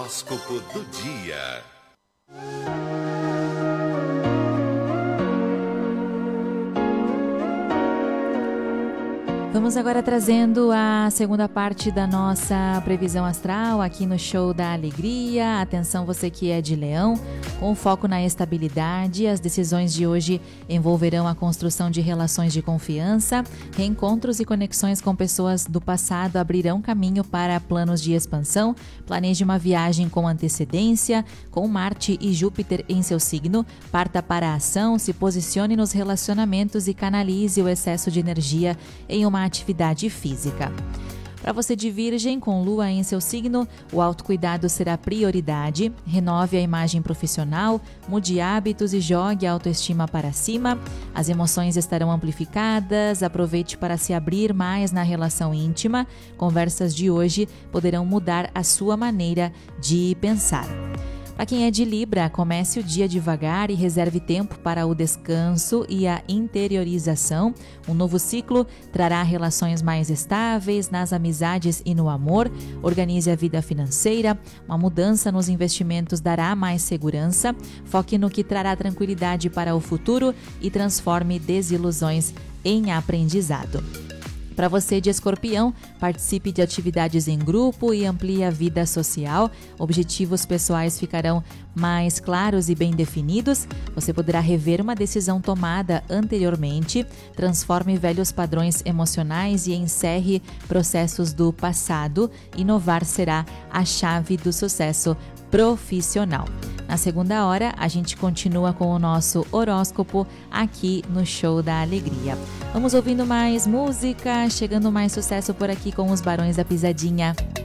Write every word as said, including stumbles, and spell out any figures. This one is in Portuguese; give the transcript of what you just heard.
Horóscopo do dia. Vamos agora trazendo a segunda parte da nossa previsão astral aqui no Show da Alegria. Atenção, você que é de Leão, com foco na estabilidade. As decisões de hoje envolverão a construção de relações de confiança. Reencontros e conexões com pessoas do passado abrirão caminho para planos de expansão. Planeje uma viagem com antecedência. Com Marte e Júpiter em seu signo, parta para a ação, se posicione nos relacionamentos e canalize o excesso de energia em uma atividade física. Para você de Virgem, com Lua em seu signo, o autocuidado será prioridade. Renove a imagem profissional, mude hábitos e jogue a autoestima para cima. As emoções estarão amplificadas, aproveite para se abrir mais na relação íntima. Conversas de hoje poderão mudar a sua maneira de pensar. Para quem é de Libra, comece o dia devagar e reserve tempo para o descanso e a interiorização. Um novo ciclo trará relações mais estáveis nas amizades e no amor. Organize a vida financeira. Uma mudança nos investimentos dará mais segurança. Foque no que trará tranquilidade para o futuro e transforme desilusões em aprendizado. Para você de Escorpião, participe de atividades em grupo e amplie a vida social. Objetivos pessoais ficarão mais claros e bem definidos. Você poderá rever uma decisão tomada anteriormente. Transforme velhos padrões emocionais e encerre processos do passado. Inovar será a chave do sucesso profissional. Na segunda hora, a gente continua com o nosso horóscopo aqui no Show da Alegria. Vamos ouvindo mais música, chegando mais sucesso por aqui com os Barões da Pisadinha.